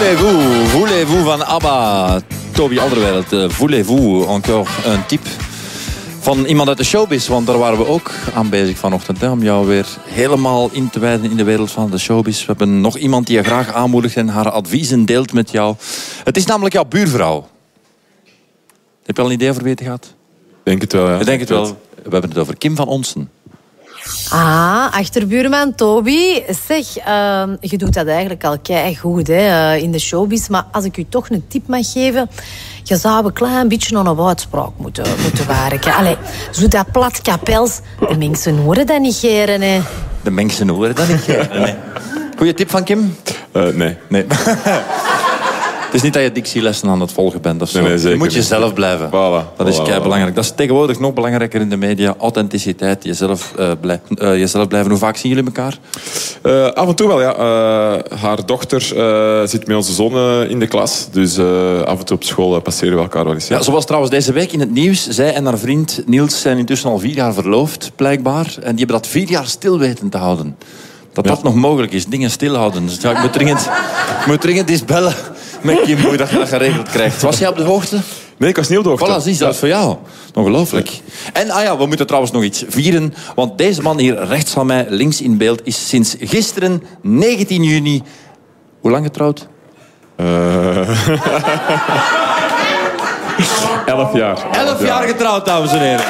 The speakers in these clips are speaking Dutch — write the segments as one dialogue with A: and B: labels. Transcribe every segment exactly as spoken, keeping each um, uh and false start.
A: Voulez-vous, voulez-vous van ABBA. Toby Alderweireld, uh, voulez-vous encore een tip van iemand uit de showbiz? Want daar waren we ook aan bezig vanochtend. Hè, om jou weer helemaal in te wijden in de wereld van de showbiz. We hebben nog iemand die je graag aanmoedigt en haar adviezen deelt met jou. Het is namelijk jouw buurvrouw. Heb je al een idee over wie het gaat?
B: Denk het wel, ja.
A: Ik denk het wel. We hebben het over Kim van Onsen.
C: Ah, achterbuurman Toby. Zeg, uh, je doet dat eigenlijk al keigoed hè, uh, in de showbiz. Maar als ik u toch een tip mag geven... Je zou een klein beetje aan een uitspraak moeten, moeten werken. Allee, zo dat plat kapels. De mensen horen dat niet geren, hè.
A: De mensen horen dat niet geren, nee. Goeie tip van Kim?
B: Uh, nee.
A: Nee. Het is niet dat je dictielessen aan het volgen bent of zo.
B: Nee, nee, zeker
A: je moet jezelf
B: niet.
A: blijven.
B: Voilà,
A: dat is
B: voilà,
A: kei
B: voilà.
A: belangrijk. Dat is tegenwoordig nog belangrijker in de media. Authenticiteit, jezelf, uh, blij, uh, jezelf blijven. Hoe vaak zien jullie elkaar?
B: Uh, af en toe wel, ja. Uh, haar dochter uh, zit met onze zoon uh, in de klas. Dus uh, af en toe op school uh, passeren we elkaar wel eens. Ja.
A: Ja, zoals trouwens deze week in het nieuws. Zij en haar vriend Niels zijn intussen al vier jaar verloofd, blijkbaar. En die hebben dat vier jaar stil weten te houden. Dat
B: Ja.
A: dat nog mogelijk is, dingen stilhouden. Dus ja, ik moet dringend, ik moet dringend eens bellen met Kim hoe dat je dat geregeld krijgt. Was jij op de hoogte?
B: Nee, ik was niet op de hoogte.
A: Voilà, zie, dat is voor jou. Ongelooflijk. En ah ja, we moeten trouwens nog iets vieren. Want deze man hier rechts van mij, links in beeld, is sinds gisteren, negentien juni... Hoe lang getrouwd?
B: Uh... Elf jaar.
A: Elf jaar getrouwd, dames en heren.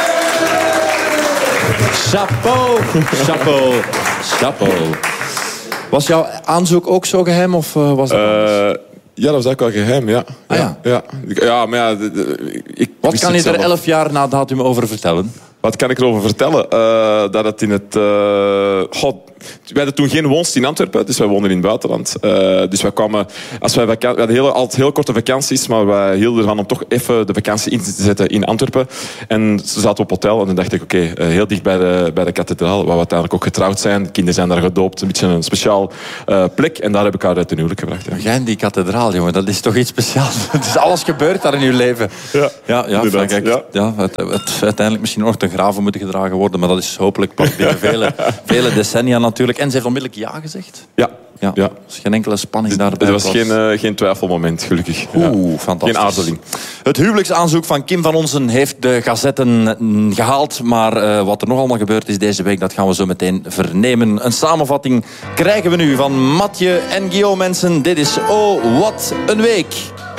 A: Chapeau, chapeau, chapeau. Was jouw aanzoek ook zo geheim of uh, was dat
B: Uh,
A: anders?
B: ja, dat was eigenlijk wel geheim, ja.
A: Ah, ja.
B: Ja, ja. ja maar ja... de- de- Ik
A: Wat
B: wist
A: kan je
B: het
A: er
B: zelf.
A: elf jaar na datum over vertellen?
B: Wat kan ik erover vertellen? Uh, dat het in het... Uh, God, wij hadden toen geen woonst in Antwerpen, dus wij woonden in het buitenland. Uh, dus wij kwamen... Als wij vakantie, we hadden heel, altijd heel korte vakanties, maar wij hielden ervan om toch even de vakantie in te zetten in Antwerpen. En ze zaten op hotel en dan dacht ik, oké, okay, uh, heel dicht bij de, bij de kathedraal, waar we uiteindelijk ook getrouwd zijn. De kinderen zijn daar gedoopt, een beetje een speciaal uh, plek. En daar heb ik haar ten huwelijk gebracht. Ja.
A: Jij in die kathedraal, jongen, dat is toch iets speciaals. Het is alles gebeurd daar in je leven.
B: Ja,
A: ja, ja,
B: inderdaad,
A: kijk,
B: ja.
A: ja het, het, uiteindelijk misschien nog ten graven moeten gedragen worden, maar dat is hopelijk pas binnen vele, vele decennia natuurlijk. En ze heeft onmiddellijk ja gezegd.
B: Ja.
A: Ja,
B: Ja.
A: er is geen enkele spanning daarbij.
B: Er was geen, uh, geen twijfelmoment, gelukkig.
A: Oeh,
B: Ja.
A: fantastisch.
B: Geen aarzeling.
A: Het huwelijksaanzoek van Kim van Onsen heeft de gazetten mm, gehaald. Maar uh, wat er nog allemaal gebeurd is deze week, dat gaan we zo meteen vernemen. Een samenvatting krijgen we nu van Mathieu en Guillaume Mensen. Dit is Oh, wat een week.